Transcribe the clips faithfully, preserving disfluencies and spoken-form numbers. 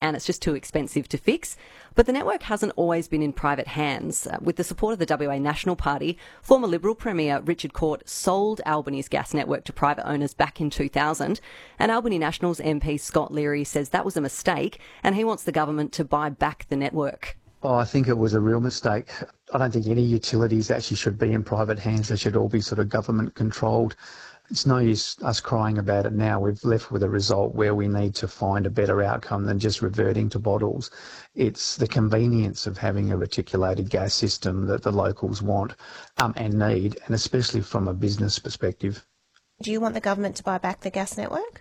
and it's just too expensive to fix. But the network hasn't always been in private hands. Uh, with the support of the W A National Party, former Liberal Premier Richard Court sold Albany's gas network to private owners back in two thousand. And Albany Nationals M P Scott Leary says that was a mistake, and he wants the government to buy back the network. Oh, I think it was a real mistake. I don't think any utilities actually should be in private hands. They should all be sort of government controlled. It's no use us crying about it now. We've left with a result where we need to find a better outcome than just reverting to bottles. It's the convenience of having a reticulated gas system that the locals want um, and need, and especially from a business perspective. Do you want the government to buy back the gas network?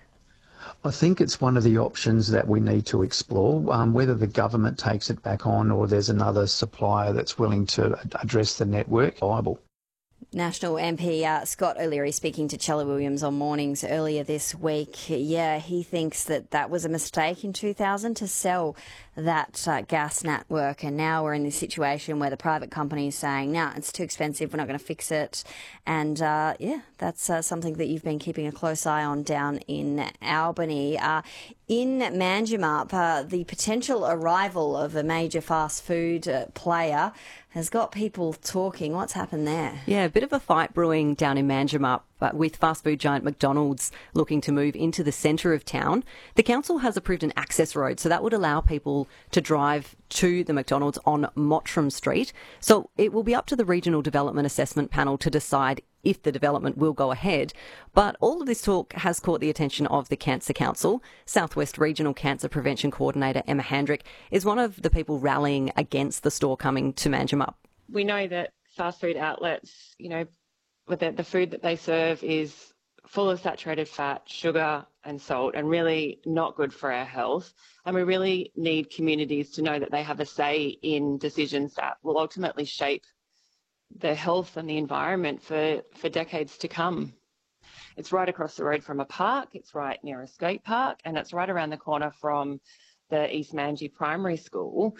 I think it's one of the options that we need to explore, um, whether the government takes it back on or there's another supplier that's willing to address the network viable. National M P uh, Scott O'Leary speaking to Chella Williams on Mornings earlier this week. Yeah, he thinks that that was a mistake in two thousand to sell that uh, gas network, and now we're in this situation where the private company is saying, no, nah, it's too expensive, we're not going to fix it. And uh, yeah, that's uh, something that you've been keeping a close eye on down in Albany. Uh, in Manjimup, uh, the potential arrival of a major fast food uh, player has got people talking. What's happened there? Yeah, a bit of a fight brewing down in Manjimup, but with fast food giant McDonald's looking to move into the centre of town. The council has approved an access road, so that would allow people to drive to the McDonald's on Mottram Street. So it will be up to the Regional Development Assessment Panel to decide if the development will go ahead. But all of this talk has caught the attention of the Cancer Council. Southwest Regional Cancer Prevention Coordinator Emma Handrick is one of the people rallying against the store coming to Manjimup. We know that fast food outlets, you know, with the, the food that they serve is full of saturated fat, sugar and salt, and really not good for our health. And we really need communities to know that they have a say in decisions that will ultimately shape the health and the environment for, for decades to come. It's right across the road from a park, it's right near a skate park, and it's right around the corner from the East Manji Primary School.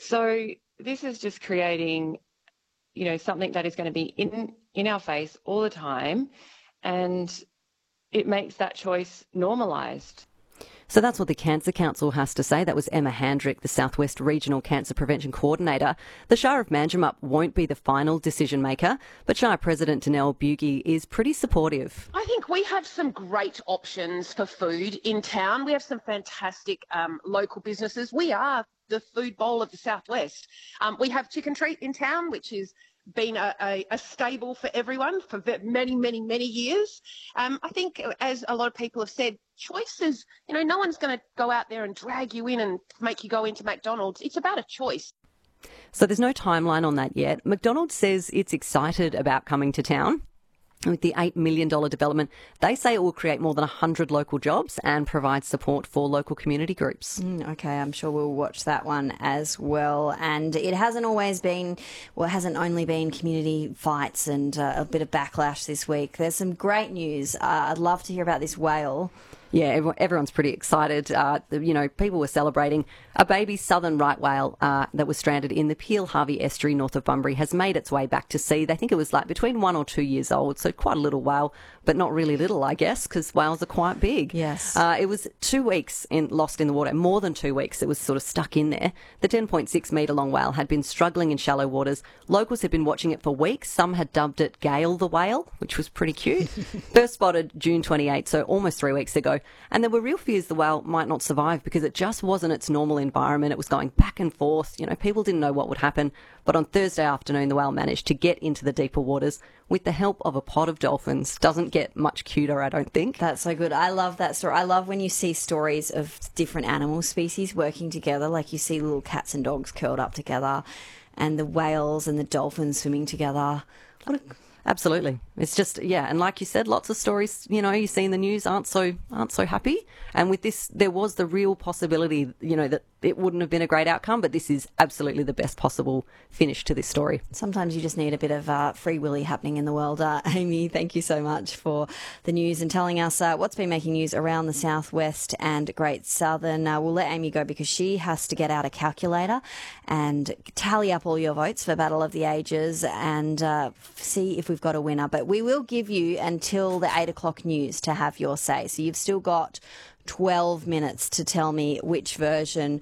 So this is just creating, you know, something that is going to be in, in our face all the time, and it makes that choice normalised. So that's what the Cancer Council has to say. That was Emma Handrick, the Southwest Regional Cancer Prevention Coordinator. The Shire of Manjimup won't be the final decision maker, but Shire President Danelle Bugie is pretty supportive. I think we have some great options for food in town. We have some fantastic um, local businesses. We are the food bowl of the Southwest. Um, we have Chicken Treat in town, which is been a, a, a staple for everyone for many, many, many years. Um, I think, as a lot of people have said, choices, you know, no one's going to go out there and drag you in and make you go into McDonald's. It's about a choice. So there's no timeline on that yet. McDonald's says it's excited about coming to town. With the eight million dollars development, they say it will create more than one hundred local jobs and provide support for local community groups. Mm, okay, I'm sure we'll watch that one as well. And it hasn't always been, well, it hasn't only been community fights and uh, a bit of backlash this week. There's some great news. Uh, I'd love to hear about this whale. Yeah, everyone, everyone's pretty excited. Uh, you know, people were celebrating. A baby southern right whale uh, that was stranded in the Peel Harvey estuary north of Bunbury has made its way back to sea. They think it was like between one or two years old, so quite a little whale, but not really little, I guess, because whales are quite big. Yes. Uh, it was two weeks in, lost in the water, more than two weeks. It was sort of stuck in there. The ten point six metre long whale had been struggling in shallow waters. Locals had been watching it for weeks. Some had dubbed it Gale the whale, which was pretty cute. First spotted June twenty-eighth, so almost three weeks ago. And there were real fears the whale might not survive because it just wasn't its normal environment. It was going back and forth. You know, people didn't know what would happen. But on Thursday afternoon, the whale managed to get into the deeper waters with the help of a pod of dolphins. Doesn't get much cuter, I don't think. That's so good. I love that story. I love when you see stories of different animal species working together, like you see little cats and dogs curled up together and the whales and the dolphins swimming together. What a... Absolutely. It's just, yeah, and like you said, lots of stories, you know, you see in the news aren't so aren't so happy. And with this, there was the real possibility, you know, that it wouldn't have been a great outcome, but this is absolutely the best possible finish to this story. Sometimes you just need a bit of uh, free willy happening in the world. Uh, Amy, thank you so much for the news and telling us uh, what's been making news around the Southwest and Great Southern. Uh, we'll let Amy go because she has to get out a calculator and tally up all your votes for Battle of the Ages and uh, see if we've got a winner. But we will give you until the eight o'clock news to have your say. So you've still got twelve minutes to tell me which version